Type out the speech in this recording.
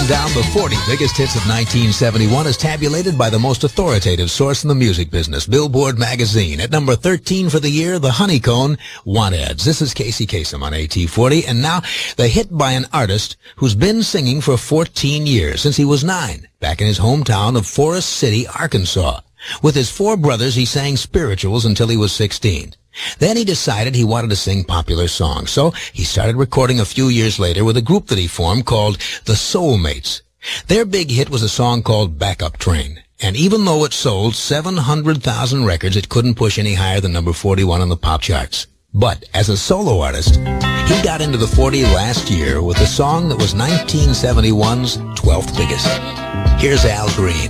down the 40 biggest hits of 1971 as tabulated by the most authoritative source in the music business, Billboard magazine. At number 13 for the year, the Honeycomb, Want Ads. This is Casey Kasem on AT40, and now the hit by an artist who's been singing for 14 years, since he was 9, back in his hometown of Forest City, Arkansas. With his 4 brothers, he sang spirituals until he was 16. Then he decided he wanted to sing popular songs, so he started recording a few years later with a group that he formed called the Soulmates. Their big hit was a song called Backup Train, and even though it sold 700,000 records, it couldn't push any higher than number 41 on the pop charts. But as a solo artist, he got into the 40 last year with a song that was 1971's 12th biggest. Here's Al Green.